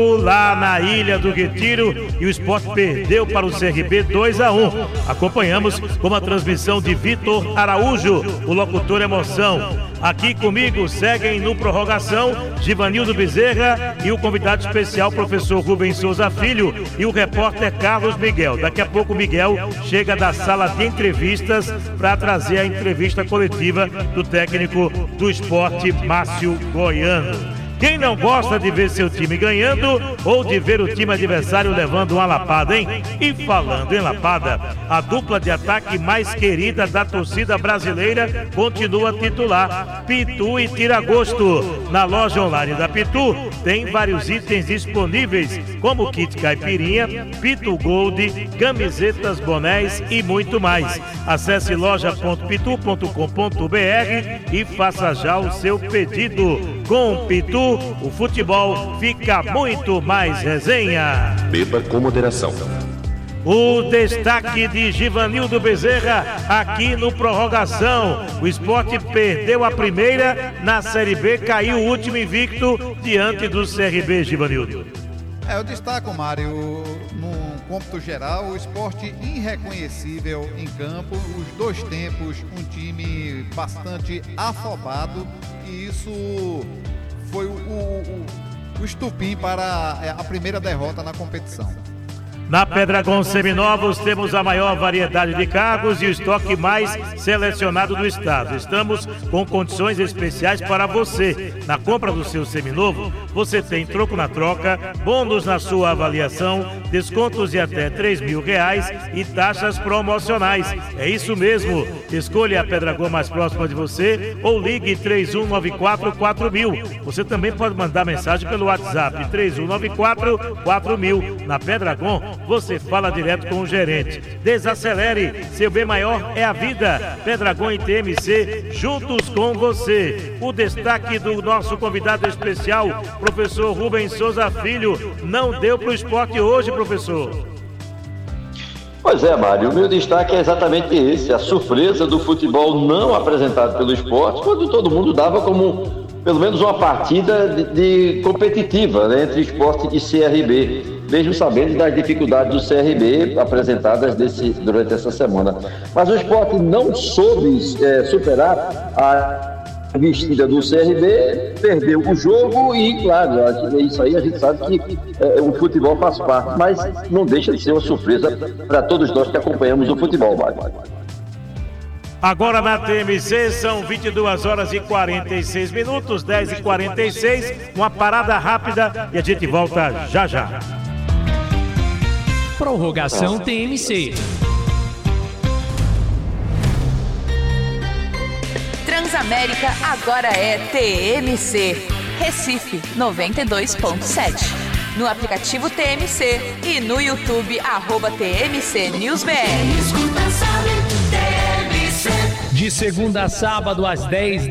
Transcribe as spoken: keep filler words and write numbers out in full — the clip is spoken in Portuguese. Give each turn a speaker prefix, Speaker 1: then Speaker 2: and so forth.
Speaker 1: lá na Ilha do Retiro e o Sport perdeu para o C R B dois a um. Acompanhamos com a transmissão de Vitor Araújo, o locutor Emoção. Aqui comigo seguem no prorrogação Givanildo Bezerra e o convidado especial professor Rubens Souza Filho e o repórter Carlos Miguel. Daqui a pouco o Miguel chega da sala de entrevistas para trazer a entrevista coletiva do técnico do Sport, Márcio Goiano. Quem não gosta de ver seu time ganhando ou de ver o time adversário levando uma lapada, hein? E falando em lapada, a dupla de ataque mais querida da torcida brasileira continua titular, Pitu e Tiragosto. Na loja online da Pitu tem vários itens disponíveis, como kit caipirinha, Pitu Gold, camisetas, bonés e muito mais. Acesse loja ponto pitu ponto com ponto br e faça já o seu pedido. Com Pitu, o futebol fica muito mais resenha.
Speaker 2: Beba com moderação.
Speaker 1: O destaque de Givanildo Bezerra aqui no prorrogação. O Sport perdeu a primeira, na Série B caiu o último invicto diante do C R B, Givanildo.
Speaker 3: É, eu destaco, Mário, no cômputo geral, o Sport irreconhecível em campo, os dois tempos, um time bastante afobado, e isso foi o, o, o estupim para a primeira derrota na competição.
Speaker 1: Na Pedragon Seminovos temos a maior variedade de carros e o estoque mais selecionado do estado. Estamos com condições especiais para você. Na compra do seu seminovo, você tem troco na troca, bônus na sua avaliação, descontos de até três mil reais e taxas promocionais. É isso mesmo. Escolha a Pedragon mais próxima de você ou ligue três um nove quatro quatro mil. Você também pode mandar mensagem pelo WhatsApp três um nove quatro quatro mil. Na Pedragon, você fala direto com o gerente. Desacelere, seu bem maior é a vida. Pedragon e T M C, juntos com você. O destaque do nosso convidado especial, professor Rubens Souza Filho, não deu para o esporte hoje, professor.
Speaker 4: Pois é, Mário, o meu destaque é exatamente esse, a surpresa do futebol não apresentado pelo esporte, quando todo mundo dava como pelo menos uma partida de, de competitiva, né, entre esporte e C R B. Mesmo sabendo das dificuldades do C R B apresentadas desse, durante essa semana. Mas o Sport não soube é, superar a vestida do C R B, perdeu o jogo e, claro, isso aí a gente sabe que é, o futebol faz parte, mas não deixa de ser uma surpresa para todos nós que acompanhamos o futebol, Mário.
Speaker 1: Agora na T M C são vinte e duas horas e quarenta e seis minutos, dez e quarenta e seis, uma parada rápida e a gente volta já já.
Speaker 5: Prorrogação T M C.
Speaker 6: Transamérica agora é T M C. Recife noventa e dois ponto sete. No aplicativo T M C e no YouTube, arroba T M C News B R.
Speaker 5: De segunda a sábado às dez